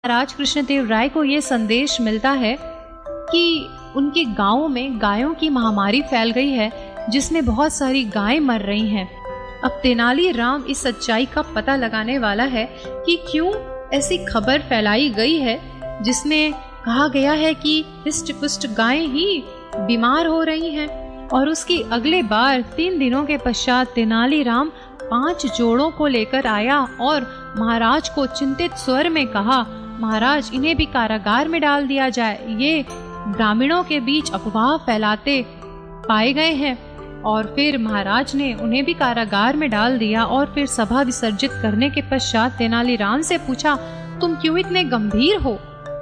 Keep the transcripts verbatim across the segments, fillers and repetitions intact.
महाराज कृष्णदेव राय को ये संदेश मिलता है कि उनके गांव में गायों की महामारी फैल गई है, जिसमें बहुत सारी गायें मर रही हैं। अब तेनालीराम इस सच्चाई का पता लगाने वाला है कि क्यों ऐसी खबर फैलाई गई है जिसमें कहा गया है कि हिस्ट पुष्ट गायें ही बीमार हो रही हैं। और उसकी अगले बार तीन दिनों के पश्चात तेनालीराम पांच जोड़ों को लेकर आया और महाराज को चिंतित स्वर में कहा, महाराज इन्हें भी कारागार में डाल दिया जाए, ये ग्रामीणों के बीच अफवाह फैलाते पाए गए हैं। और फिर महाराज ने उन्हें भी कारागार में डाल दिया और फिर सभा विसर्जित करने के पश्चात तेनालीराम से पूछा, तुम क्यों इतने गंभीर हो?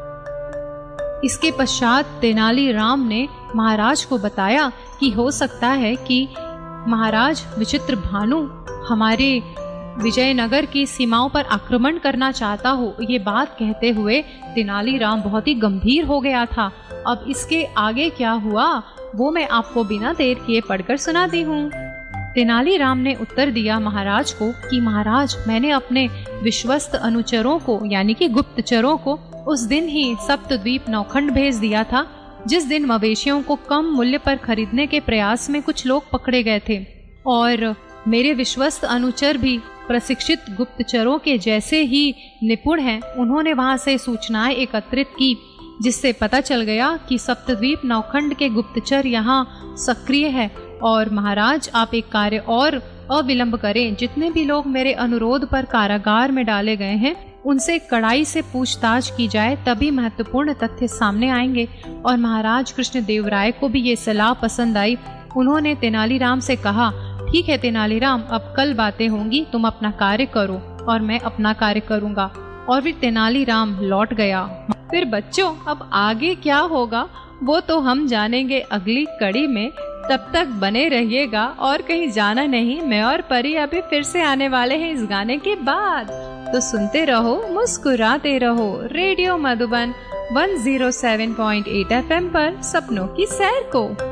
इसके पश्चात तेनालीराम ने महाराज को बताया कि हो सकता है कि महाराज विचित्र भानु हमारे विजयनगर की सीमाओं पर आक्रमण करना चाहता हो। ये बात कहते हुए तेनालीराम बहुत ही गंभीर हो गया था। अब इसके आगे क्या हुआ वो मैं आपको बिना देर किए पढ़कर सुनाती हूँ। तेनालीराम ने उत्तर दिया महाराज को कि महाराज, मैंने अपने विश्वस्त अनुचरों को यानी कि गुप्तचरों को उस दिन ही सप्तद्वीप नौखंड भेज दिया था, जिस दिन मवेशियों को कम मूल्य पर खरीदने के प्रयास में कुछ लोग पकड़े गए थे। और मेरे विश्वस्त अनुचर भी प्रशिक्षित गुप्तचरों के जैसे ही निपुण हैं। उन्होंने वहां से सूचनाएं एकत्रित की, जिससे पता चल गया कि सप्तद्वीप नौखंड के गुप्तचर यहाँ सक्रिय है। और महाराज, आप एक कार्य और अविलंब करें, जितने भी लोग मेरे अनुरोध पर कारागार में डाले गए हैं उनसे कड़ाई से पूछताछ की जाए, तभी महत्वपूर्ण तथ्य सामने आएंगे। और महाराज कृष्णदेव राय को भी ये सलाह पसंद आई। उन्होंने तेनालीराम से कहा, ठीक है तेनालीराम, अब कल बातें होंगी, तुम अपना कार्य करो और मैं अपना कार्य करूंगा। और फिर तेनालीराम लौट गया। फिर बच्चों, अब आगे क्या होगा वो तो हम जानेंगे अगली कड़ी में। तब तक बने रहिएगा और कहीं जाना नहीं। मैं और परी अभी फिर से आने वाले हैं इस गाने के बाद। तो सुनते रहो, मुस्कुराते रहो। रेडियो मधुबन एक सौ सात पॉइंट आठ एफ एम पर सपनों की सैर को।